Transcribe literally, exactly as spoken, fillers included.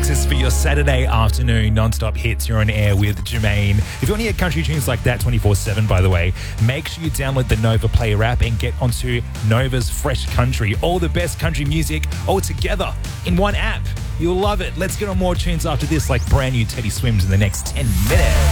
Alexis for your Saturday afternoon non-stop hits. You're on air with Jermaine. If you want to hear country tunes like that twenty-four seven, by the way, make sure you download the Nova Player app and get onto Nova's Fresh Country. All the best country music all together in one app. You'll love it. Let's get on more tunes after this, like brand new Teddy Swims in the next ten minutes.